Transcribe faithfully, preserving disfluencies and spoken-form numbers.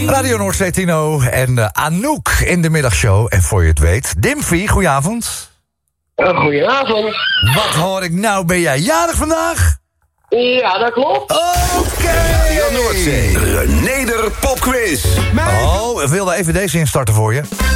Radio Noordzee Tino en uh, Anouk in de middagshow. En voor je het weet, Dimfy, goedenavond. Uh, goedenavond. Wat hoor ik nou, ben jij jarig vandaag? Ja, dat klopt. Oké. Okay. Radio Noordzee, Reneder Popquiz. Oh, ik wilde even deze instarten voor je.